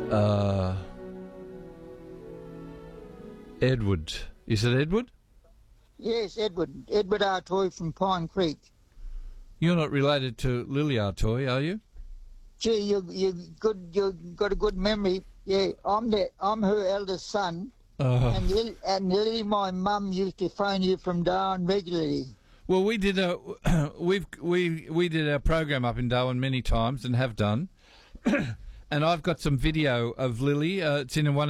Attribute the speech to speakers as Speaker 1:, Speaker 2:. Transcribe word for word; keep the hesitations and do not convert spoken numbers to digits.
Speaker 1: Uh, Edward. Is it Edward?
Speaker 2: Yes, Edward. Edward Artoy from Pine Creek.
Speaker 1: You're not related to Lily Artoy, are you?
Speaker 2: Gee, you you good. You got a good memory. Yeah, I'm the I'm her eldest son,
Speaker 1: Uh,
Speaker 2: and Lily, and Lily, my mum used to phone you from Darwin regularly.
Speaker 1: well, we did a we've we we did our program up in Darwin many times and have done, and I've got some video of Lily. Uh, it's in one of